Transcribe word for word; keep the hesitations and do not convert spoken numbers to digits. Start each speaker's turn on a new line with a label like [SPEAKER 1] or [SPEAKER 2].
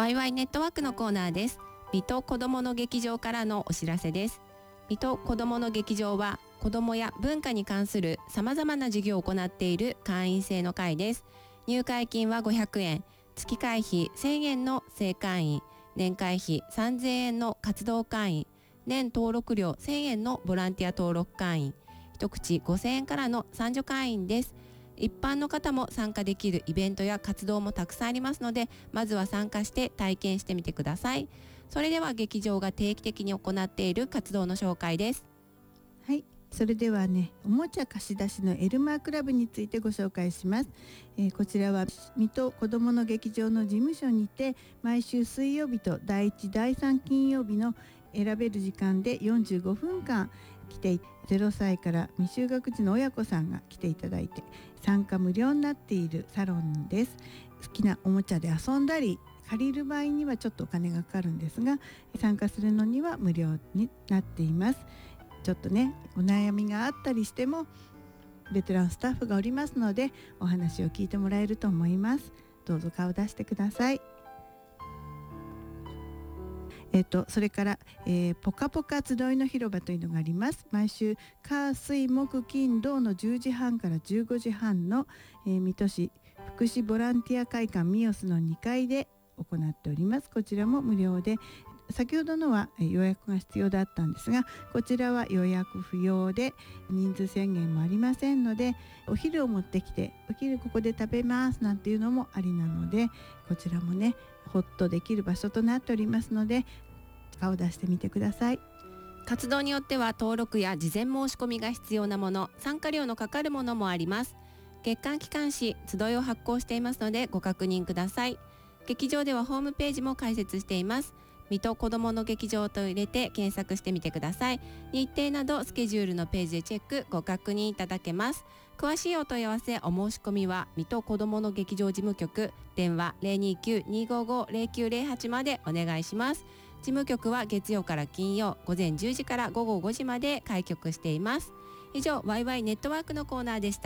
[SPEAKER 1] ワイワイネットワークのコーナーです。水戸子どもの劇場からのお知らせです。水戸子どもの劇場は子どもや文化に関するさまざまな事業を行っている会員制の会です。入会金はごひゃくえん、月会費せんえんの正会員、年会費さんぜんえんの活動会員、年登録料せんえんのボランティア登録会員、一口ごせんえんからの参助会員です。一般の方も参加できるイベントや活動もたくさんありますので、まずは参加して体験してみてください。それでは劇場が定期的に行っている活動の紹介です。
[SPEAKER 2] はい、それではね、おもちゃ貸し出しのエルマークラブについてご紹介します。えー、こちらは水戸子どもの劇場の事務所にて毎週水曜日とだいいちだいさん金曜日の選べる時間でよんじゅうごふんかん来て、ゼロさいから未就学児の親子さんが来ていただいて参加無料になっているサロンです。好きなおもちゃで遊んだり借りる場合にはちょっとお金がかかるんですが、参加するのには無料になっています。ちょっとね、お悩みがあったりしてもベテランスタッフがおりますので、お話を聞いてもらえると思います。どうぞ顔を出してください。えっと、それから、えー、ポカポカ集いの広場というのがあります。毎週火水木金土のじゅうじはんからじゅうごじはんの、えー、水戸市福祉ボランティア会館ミオスのにかいで行っております。こちらも無料で、先ほどのは予約が必要だったんですが、こちらは予約不要で人数制限もありませんので、お昼を持ってきてお昼ここで食べますなんていうのもありなので、こちらもねホッとできる場所となっておりますので、顔を出してみてください。
[SPEAKER 1] 活動によっては登録や事前申し込みが必要なもの、参加料のかかるものもあります。月間機関誌集いを発行していますのでご確認ください。劇場ではホームページも開設しています。水戸子どもの劇場と入れて検索してみてください。日程などスケジュールのページでチェックご確認いただけます。詳しいお問い合わせお申し込みは水戸子どもの劇場事務局電話 ゼロにきゅう にーごーごー ゼロきゅうゼロはち までお願いします。事務局は月曜から金曜午前じゅうじから午後ごじまで開局しています。以上、ワイワイネットワークのコーナーでした。